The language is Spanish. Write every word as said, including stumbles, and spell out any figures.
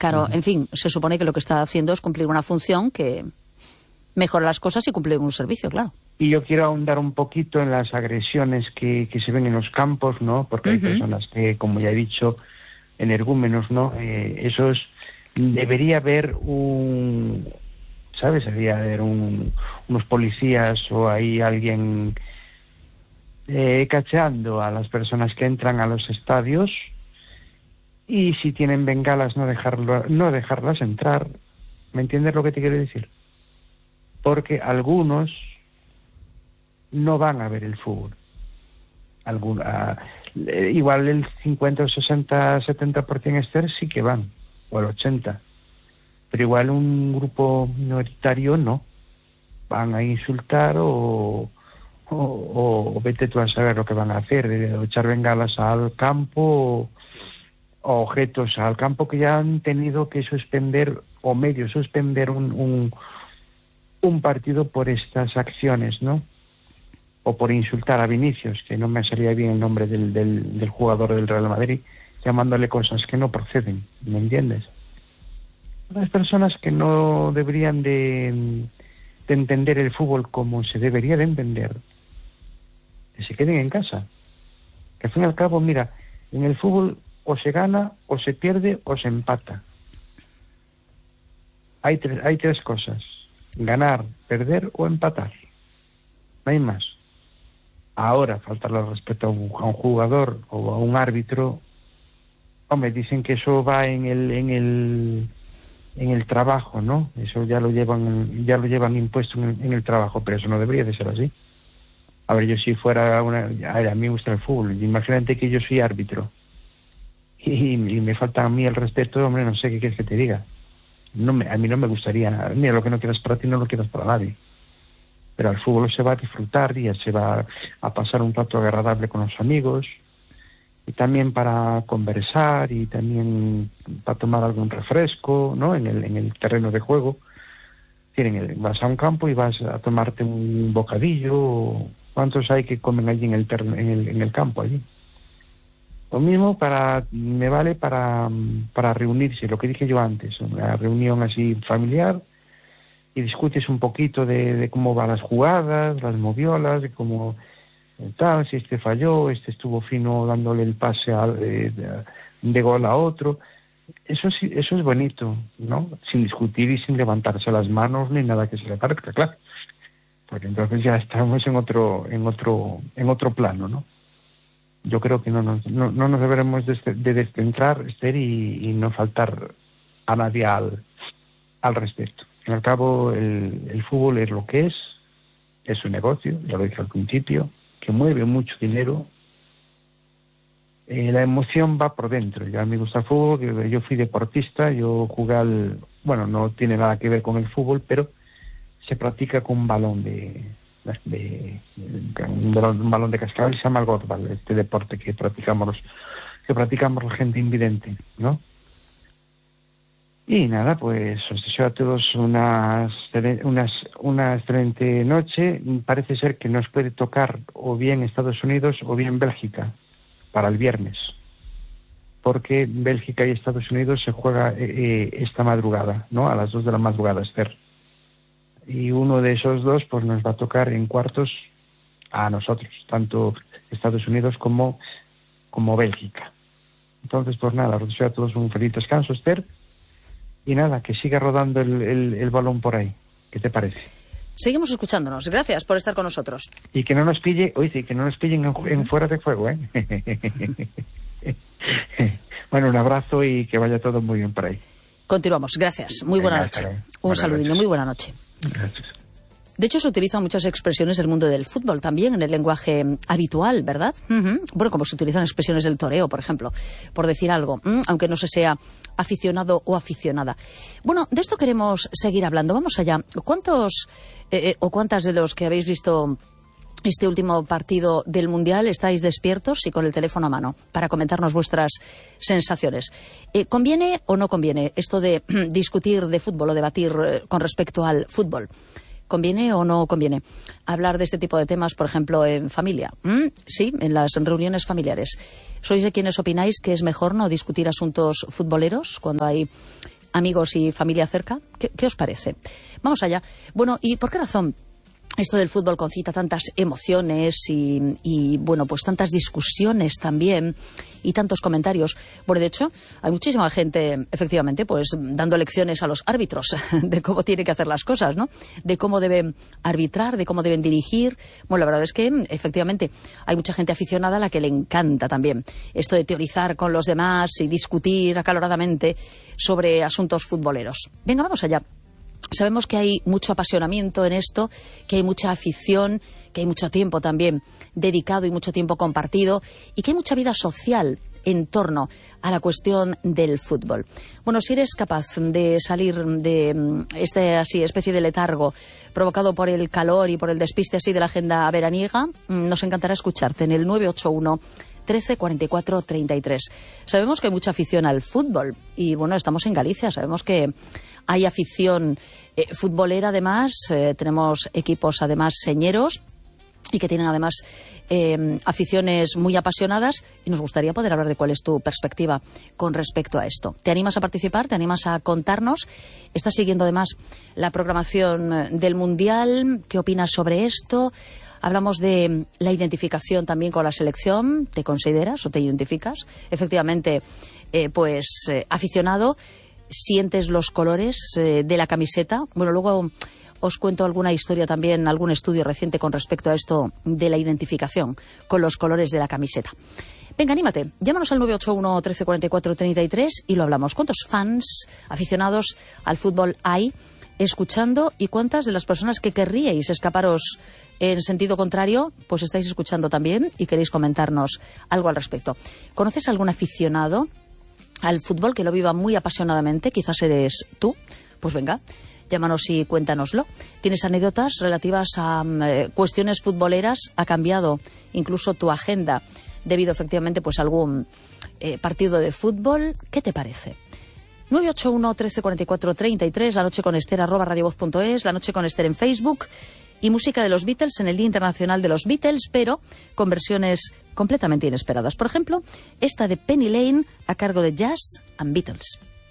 Claro, uh-huh. En fin, se supone que lo que está haciendo es cumplir una función que mejora las cosas y cumplir un servicio, claro. Y yo quiero ahondar un poquito en las agresiones que, que se ven en los campos, ¿no? Porque hay uh-huh. personas que, como ya he dicho, energúmenos, ¿no? Eh, esos debería haber un, ¿sabes? Debería haber un, unos policías o hay alguien eh, cacheando a las personas que entran a los estadios. Y si tienen bengalas, no dejarlo, no dejarlas entrar. ¿Me entiendes lo que te quiero decir? Porque algunos no van a ver el fútbol. Algun, uh, igual el cincuenta, sesenta, setenta por ciento Esther sí que van, o el ochenta. Pero igual un grupo minoritario no. Van a insultar o, o, o, o vete tú a saber lo que van a hacer, de echar bengalas al campo o, objetos al campo que ya han tenido que suspender o medio suspender un, un, un partido por estas acciones, ¿no? O por insultar a Vinicius, que no me salía bien el nombre del, del, del jugador del Real Madrid, llamándole cosas que no proceden, ¿me entiendes? Las personas que no deberían de, de entender el fútbol como se debería de entender, que se queden en casa. Que al fin y al cabo, mira, en el fútbol o se gana, o se pierde, o se empata. Hay tres, hay tres cosas. Ganar, perder o empatar. No hay más. Ahora, faltarle al respeto a un, a un jugador o a un árbitro, hombre, dicen que eso va en el, en el, en el trabajo, ¿no? Eso ya lo llevan, ya lo llevan impuesto en el, en el trabajo, pero eso no debería de ser así. A ver, yo si fuera una, a, ver, a mí me gusta el fútbol, imagínate que yo soy árbitro. Y, y me falta a mí el respeto, hombre, no sé qué quieres que te diga. No me, a mí no me gustaría, mira, lo que no quieras para ti no lo quieras para nadie. Pero al fútbol se va a disfrutar y se va a pasar un rato agradable con los amigos y también para conversar y también para tomar algún refresco, ¿no? En el, en el terreno de juego. Tienen, vas a un campo y vas a tomarte un bocadillo. ¿Cuántos hay que comen allí en el, ter, en el, en el campo allí? Lo mismo para me vale para, para reunirse, lo que dije yo antes, una reunión así familiar y discutes un poquito de, de cómo van las jugadas, las moviolas, de cómo tal, si este falló, este estuvo fino dándole el pase a, de, de, de gol a otro. Eso sí, eso es bonito, ¿no? Sin discutir y sin levantarse las manos ni nada que se le parezca, claro. Porque entonces ya estamos en otro, en otro, en otro plano, ¿no? Yo creo que no nos, no, no nos deberemos de, de descentrar, Esther, y, y no faltar a nadie al, al respecto. Al cabo, el, el fútbol es lo que es, es un negocio, ya lo dije al principio, que mueve mucho dinero. Eh, la emoción va por dentro. Ya me gusta el fútbol, yo, yo fui deportista, yo jugué al... Bueno, no tiene nada que ver con el fútbol, pero se practica con un balón de... de, de un, balón, un balón de cascabel, se llama el goalball, este deporte que practicamos los, que practicamos la gente invidente, ¿no? Y nada, pues os deseo a todos unas, unas, una excelente noche. Parece ser que nos puede tocar o bien Estados Unidos o bien Bélgica para el viernes, porque Bélgica y Estados Unidos se juega eh, esta madrugada, ¿no? A las dos de la madrugada, Esther. Y uno de esos dos pues nos va a tocar en cuartos a nosotros, tanto Estados Unidos como, como Bélgica. Entonces, pues nada, os deseo a todos un feliz descanso, Esther, y nada, que siga rodando el, el, el balón por ahí. ¿Qué te parece? Seguimos escuchándonos. Gracias por estar con nosotros. Y que no nos pille, oye, que no nos pillen en, en fuera de juego, ¿eh? Bueno, un abrazo y que vaya todo muy bien por ahí. Continuamos. Gracias. Muy buena noche. Un saludinho. Muy buena noche. Gracias. De hecho, se utilizan muchas expresiones del mundo del fútbol también en el lenguaje habitual, ¿verdad? Uh-huh. Bueno, como se utilizan expresiones del toreo, por ejemplo, por decir algo, aunque no se sea aficionado o aficionada. Bueno, de esto queremos seguir hablando. Vamos allá. ¿Cuántos eh, o cuántas de los que habéis visto este último partido del Mundial estáis despiertos y con el teléfono a mano para comentarnos vuestras sensaciones? Eh, ¿Conviene o no conviene esto de discutir de fútbol o debatir eh, con respecto al fútbol? ¿Conviene o no conviene hablar de este tipo de temas, por ejemplo, en familia? ¿Mm? Sí, en las reuniones familiares. ¿Sois de quienes opináis que es mejor no discutir asuntos futboleros cuando hay amigos y familia cerca. ¿Qué, qué os parece? Vamos allá. Bueno, ¿y por qué razón esto del fútbol concita tantas emociones y, y, bueno, pues tantas discusiones también y tantos comentarios? Bueno, de hecho, hay muchísima gente, efectivamente, pues dando lecciones a los árbitros de cómo tienen que hacer las cosas, ¿no? De cómo deben arbitrar, de cómo deben dirigir. Bueno, la verdad es que, efectivamente, hay mucha gente aficionada a la que le encanta también esto de teorizar con los demás y discutir acaloradamente sobre asuntos futboleros. Venga, vamos allá. Sabemos que hay mucho apasionamiento en esto, que hay mucha afición, que hay mucho tiempo también dedicado y mucho tiempo compartido y que hay mucha vida social en torno a la cuestión del fútbol. Bueno, si eres capaz de salir de esta así especie de letargo provocado por el calor y por el despiste así de la agenda veraniega, nos encantará escucharte en el nueve ocho uno trece cuarenta y cuatro treinta y tres. Sabemos que hay mucha afición al fútbol y bueno, estamos en Galicia, sabemos que hay afición eh, futbolera además, eh, tenemos equipos además señeros y que tienen además eh, aficiones muy apasionadas y nos gustaría poder hablar de cuál es tu perspectiva con respecto a esto. ¿Te animas a participar? ¿Te animas a contarnos? ¿Estás siguiendo además la programación del Mundial? ¿Qué opinas sobre esto? Hablamos de la identificación también con la selección. ¿Te consideras o te identificas? Efectivamente, eh, pues eh, aficionado, sientes los colores eh, de la camiseta. Bueno, luego os cuento alguna historia también, algún estudio reciente con respecto a esto de la identificación con los colores de la camiseta. Venga, anímate, llámanos al nueve ocho uno trece cuarenta y cuatro treinta y tres y lo hablamos. ¿Cuántos fans, aficionados al fútbol hay escuchando y cuántas de las personas que querríais escaparos en sentido contrario, pues estáis escuchando también y queréis comentarnos algo al respecto? ¿Conoces algún aficionado al fútbol que lo viva muy apasionadamente? Quizás eres tú. Pues venga, llámanos y cuéntanoslo. ¿Tienes anécdotas relativas a eh, cuestiones futboleras? ¿Ha cambiado incluso tu agenda debido efectivamente pues a algún eh, partido de fútbol? ¿Qué te parece? nueve ocho uno trece cuarenta y cuatro treinta y tres, la noche con Esther arroba radiovoz punto es, la noche con Esther en Facebook y música de los Beatles en el Día Internacional de los Beatles, pero con versiones completamente inesperadas. Por ejemplo, esta de Penny Lane a cargo de Jazz and Beatles.